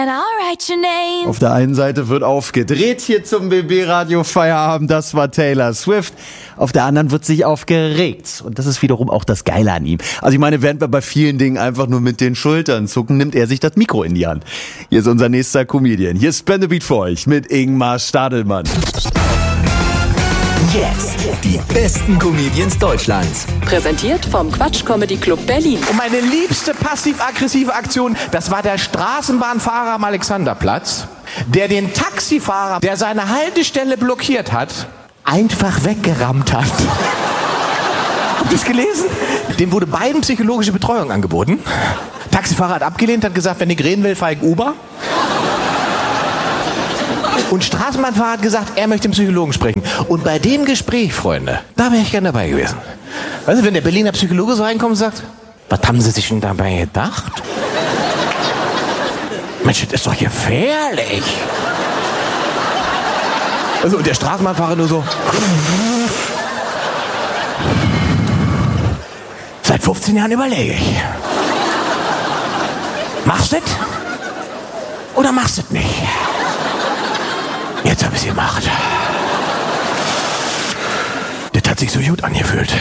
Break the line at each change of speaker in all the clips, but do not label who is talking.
and I'll write your name.
Auf der einen Seite wird aufgedreht hier zum BB-Radio Feierabend, das war Taylor Swift. Auf der anderen wird sich aufgeregt. Und das ist wiederum auch das Geile an ihm. Also ich meine, während wir bei vielen Dingen einfach nur mit den Schultern zucken, nimmt er sich das Mikro in die Hand. Hier ist unser nächster Comedian. Hier ist Spend the Beat für euch mit Ingmar Stadelmann.
Jetzt die besten Comedians Deutschlands.
Präsentiert vom Quatsch Comedy Club Berlin.
Und meine liebste passiv-aggressive Aktion, das war der Straßenbahnfahrer am Alexanderplatz, der den Taxifahrer, der seine Haltestelle blockiert hat, einfach weggerammt hat. Habt ihr das gelesen? Dem wurde beiden psychologische Betreuung angeboten. Taxifahrer hat abgelehnt, hat gesagt, wenn ich reden will, fahre ich Uber. Und Straßenbahnfahrer hat gesagt, er möchte den Psychologen sprechen. Und bei dem Gespräch, Freunde, da wäre ich gerne dabei gewesen. Weißt du, wenn der Berliner Psychologe so reinkommt und sagt, was haben Sie sich denn dabei gedacht? Mensch, das ist doch gefährlich. Also, und der Straßenbahnfahrer nur so. Seit 15 Jahren überlege ich. Machst du das? Oder machst du das nicht? Jetzt hab ich's gemacht. Das hat sich so gut angefühlt.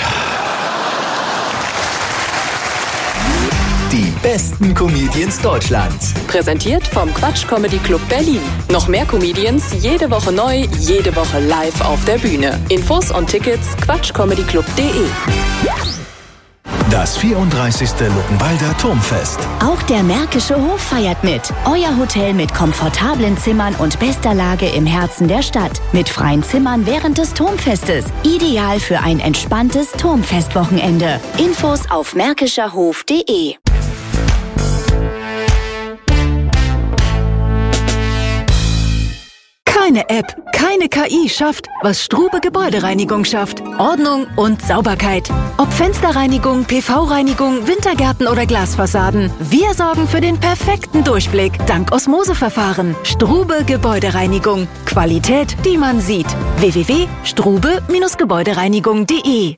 Die besten Comedians Deutschlands.
Präsentiert vom Quatsch Comedy Club Berlin. Noch mehr Comedians, jede Woche neu, jede Woche live auf der Bühne. Infos und Tickets quatschcomedyclub.de.
Das 34. Luckenwalder Turmfest.
Auch der Märkische Hof feiert mit. Euer Hotel mit komfortablen Zimmern und bester Lage im Herzen der Stadt. Mit freien Zimmern während des Turmfestes. Ideal für ein entspanntes Turmfestwochenende. Infos auf märkischerhof.de.
Keine App, keine KI schafft, was Strube Gebäudereinigung schafft. Ordnung und Sauberkeit. Ob Fensterreinigung, PV-Reinigung, Wintergärten oder Glasfassaden. Wir sorgen für den perfekten Durchblick dank Osmoseverfahren. Strube Gebäudereinigung. Qualität, die man sieht. www.strube-gebäudereinigung.de.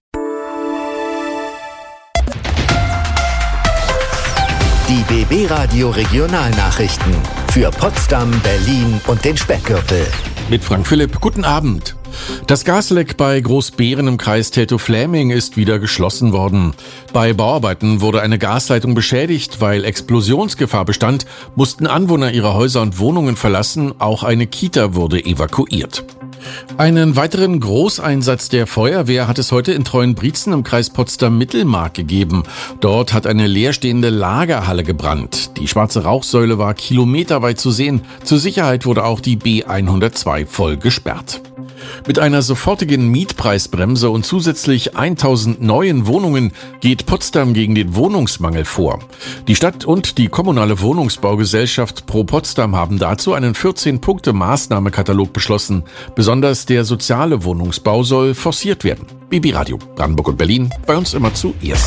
Die BB-Radio Regionalnachrichten. Für Potsdam, Berlin und den Speckgürtel.
Mit Frank Philipp, guten Abend. Das Gasleck bei Großbeeren im Kreis Teltow-Fläming ist wieder geschlossen worden. Bei Bauarbeiten wurde eine Gasleitung beschädigt, weil Explosionsgefahr bestand, mussten Anwohner ihre Häuser und Wohnungen verlassen, auch eine Kita wurde evakuiert. Einen weiteren Großeinsatz der Feuerwehr hat es heute in Treuenbrietzen im Kreis Potsdam-Mittelmark gegeben. Dort hat eine leerstehende Lagerhalle gebrannt. Die schwarze Rauchsäule war kilometerweit zu sehen. Zur Sicherheit wurde auch die B102 voll gesperrt. Mit einer sofortigen Mietpreisbremse und zusätzlich 1000 neuen Wohnungen geht Potsdam gegen den Wohnungsmangel vor. Die Stadt und die kommunale Wohnungsbaugesellschaft Pro Potsdam haben dazu einen 14-Punkte-Maßnahmekatalog beschlossen. Besonders der soziale Wohnungsbau soll forciert werden. BB Radio Brandenburg und Berlin, bei uns immer zuerst.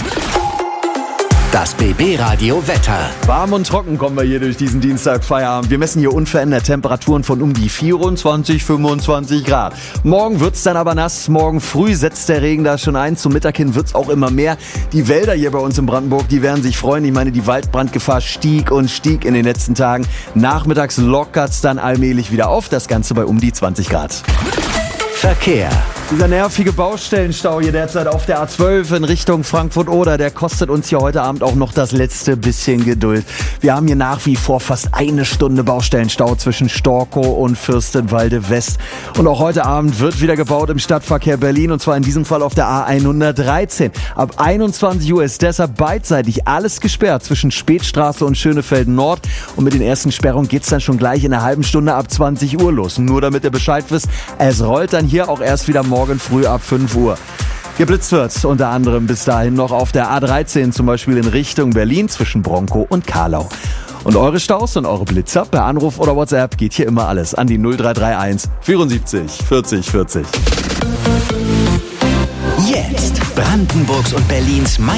Das BB-Radio Wetter.
Warm und trocken kommen wir hier durch diesen Dienstag Feierabend. Wir messen hier unverändert Temperaturen von um die 24, 25 Grad. Morgen wird's dann aber nass. Morgen früh setzt der Regen da schon ein. Zum Mittag hin wird's auch immer mehr. Die Wälder hier bei uns in Brandenburg, die werden sich freuen. Ich meine, die Waldbrandgefahr stieg und stieg in den letzten Tagen. Nachmittags lockert's dann allmählich wieder auf. Das Ganze bei um die 20 Grad.
Verkehr.
Dieser nervige Baustellenstau hier derzeit auf der A12 in Richtung Frankfurt-Oder, der kostet uns hier heute Abend auch noch das letzte bisschen Geduld. Wir haben hier nach wie vor fast eine Stunde Baustellenstau zwischen Storkow und Fürstenwalde West. Und auch heute Abend wird wieder gebaut im Stadtverkehr Berlin, und zwar in diesem Fall auf der A113. Ab 21 Uhr ist deshalb beidseitig alles gesperrt zwischen Spätstraße und Schönefeld Nord. Und mit den ersten Sperrungen geht's dann schon gleich in einer halben Stunde ab 20 Uhr los. Nur damit ihr Bescheid wisst, es rollt dann hier auch erst wieder morgen früh ab 5 Uhr. Geblitzt wird unter anderem bis dahin noch auf der A13, zum Beispiel in Richtung Berlin zwischen Bronkow und Karlau. Und eure Staus und eure Blitzer per Anruf oder WhatsApp geht hier immer alles an die 0331 74 40 40.
Jetzt Brandenburgs und Berlins